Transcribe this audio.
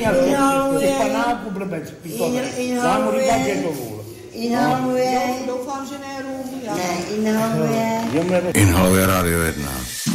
Inhaluje. Panáku blbec. Já mu říkám, že to vůl. Inhaluje. Doufám, že ne rum. Ne, inhaluje. Inhaluje Radio 1.